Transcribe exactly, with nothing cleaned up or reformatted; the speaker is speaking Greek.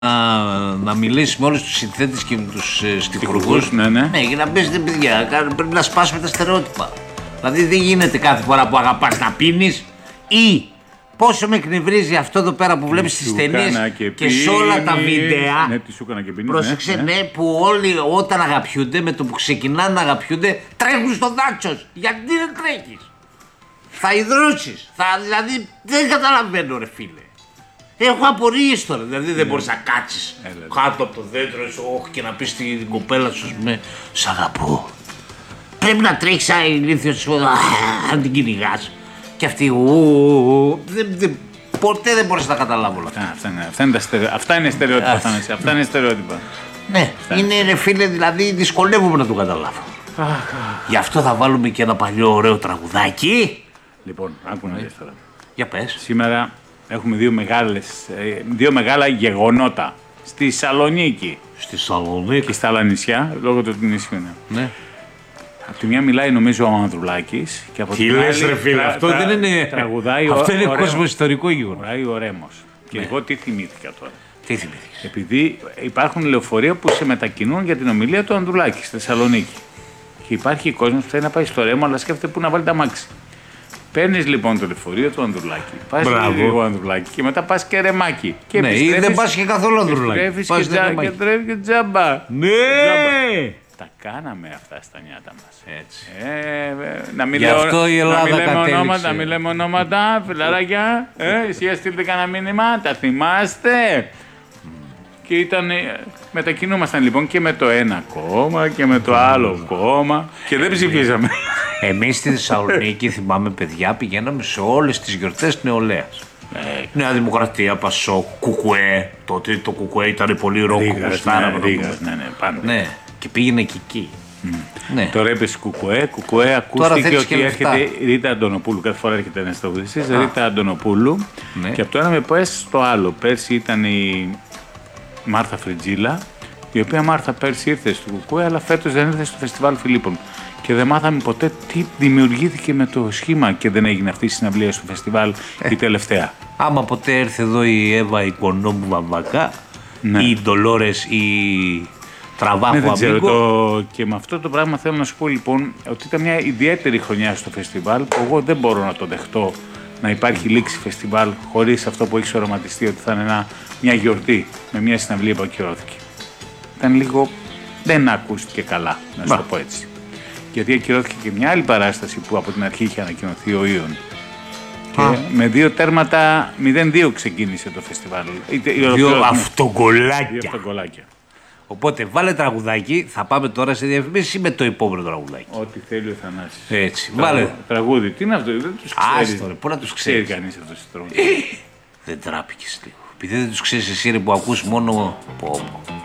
Να, να μιλήσει με όλους τους συνθέτες και με τους ε, στιχουργούς. Ναι, ναι. Ναι, για να πεις, παιδιά, πρέπει να σπάσουμε τα στερεότυπα. Δηλαδή δεν γίνεται κάθε φορά που αγαπάς να πίνεις ή πόσο με εκνευρίζει αυτό εδώ πέρα που βλέπεις στις ταινίες και, και σε όλα τα βίντεο. Ναι, τι σου έκανα και πίνεις. Πρόσεξε, ναι, ναι, ναι, που όλοι όταν αγαπιούνται, με το που ξεκινάνε να αγαπιούνται, τρέχουν στο δάτσος. Γιατί δεν τρέχεις? Θα υδρώσεις. Θα, δηλαδή δεν καταλαβαίνω, ρε φίλε. Έχω απορίες τώρα, δηλαδή δεν μπορείς να κάτσεις κάτω από το δέντρο όχι, και να πεις στην κοπέλα σου, με σ' αγαπώ. Πρέπει να τρέχεις σαν ηλίθιος, αν την κυνηγάς. Και αυτή, ου, ποτέ δεν μπορείς να καταλάβω όλα αυτά. Αυτά είναι στερεότυπα. Αυτά είναι στερεότυπα. Ναι, είναι ρε φίλε, δηλαδή δυσκολεύομαι να το καταλάβω. Γι' αυτό θα βάλουμε και ένα παλιό ωραίο τραγουδάκι. Λοιπόν, άκου να δεις τώρα. Για πες. Σήμερα έχουμε δύο, μεγάλες, δύο μεγάλα γεγονότα στη Σαλονίκη. Στη Σαλονίκη. Και στα άλλα νησιά, λόγω του ότι νησιούν. Ναι. Από τη μια μιλάει νομίζω ο Ανδρουλάκης και από τι την λες, άλλη ρε φίλε, αυτό τρα, δεν είναι. Τραγουδάει αυτό ο, είναι ο, κόσμο ιστορικό γεγονός. Τραγουδάει ο Ρέμος. Και ναι. εγώ τι θυμήθηκα τώρα. Τι θυμήθηκες? Επειδή υπάρχουν λεωφορεία που σε μετακινούν για την ομιλία του Ανδρουλάκη στη Θεσσαλονίκη. Και υπάρχει κόσμος που θέλει να πάει στο Ρέμο, αλλά σκέφτεται πού να βάλει τα μάξι. Παίρνεις λοιπόν το λεωφορείο του Ανδρουλάκη. Πας λίγο Ανδρουλάκη και μετά πας και Ρεμάκι. Και ναι, ή δεν πας και καθόλου Ανδρουλάκη. Επιστρέφεις και, τζα, και τρέφεις και τζάμπα. Ναι! Τζάμπα. Τα κάναμε αυτά στα νιάτα μας. Έτσι. Ε, να μην Γι' αυτό η Ελλάδα να λέμε κατέληξε. ονόματα, να μην λέμε ονόματα, φιλαράκια. Ε, εσύ στείλτε κανένα μήνυμα, τα θυμάστε. Mm. Και ήταν, μετακινούμασταν λοιπόν και με το ένα κόμμα και με το άλλο κόμμα και δεν ψηφίσαμε. Εμείς στη Θεσσαλονίκη, θυμάμαι παιδιά, πηγαίναμε σε όλες τις γιορτές νεολαίας. Ε, Νέα Δημοκρατία, Πασόκ, Κουκουέ. Τότε το Κουκουέ ήταν πολύ ρόκο. Ρίγας, ναι, Ρίγας, ναι, ναι, πάντα. Ναι, και πήγαινε και εκεί. Mm. Ναι. Τώρα έπεσε Κουκουέ, Κουκουέ ακούστηκε ότι και έρχεται η Ρίτα Αντωνοπούλου. Κάθε φορά έρχεται ένας τραγουδιστής, Ρίτα Αντωνοπούλου. Ναι. Και από το ένα με πες στο άλλο. Πέρσι ήταν η Μάρθα Φριτζίλα, η οποία Μάρθα πέρσι ήρθε στο Κουκουέ, αλλά φέτος δεν ήρθε στο Φεστιβάλ Φιλίππων. Και δεν μάθαμε ποτέ τι δημιουργήθηκε με το σχήμα και δεν έγινε αυτή η συναυλία στο φεστιβάλ ε, η τελευταία. Άμα ποτέ έρθει εδώ η Εύα Οικονόμου Βαμβακά, ναι. ή η Ντολόρες ή η Τραβάχου ναι, Αμίγκο. Το... Και με αυτό το πράγμα θέλω να σου πω λοιπόν ότι ήταν μια ιδιαίτερη χρονιά στο φεστιβάλ που εγώ δεν μπορώ να το δεχτώ να υπάρχει λήξη φεστιβάλ χωρίς αυτό που έχει οραματιστεί ότι θα είναι ένα, μια γιορτή με μια συναυλία που ακυρώθηκε. Ήταν λίγο, δεν ακούστηκε καλά, να σου το πω έτσι. Γιατί ακυρώθηκε και μια άλλη παράσταση που από την αρχή είχε ανακοινωθεί ο Ιων. Και με δύο τέρματα μηδέν δύο ξεκίνησε το φεστιβάλ. Δύο αυτογκολάκια. Δύο αυτογκολάκια. Οπότε βάλε τραγουδάκι, θα πάμε τώρα σε διαφημίσεις ή με το επόμενο τραγουδάκι. Ό,τι θέλει ο Θανάσης. Έτσι, Τραγου... βάλε. Τραγούδι, τι είναι αυτό, δεν τους ξέρεις. Άστο ρε, πού να τους ξέρεις. Ξέρει κανείς αυτός τους τρόπους. Δεν τράπηκες λίγο. Επειδή δεν τους ξέρεις εσύ ρε που ακούς μόνο... Πω, πω.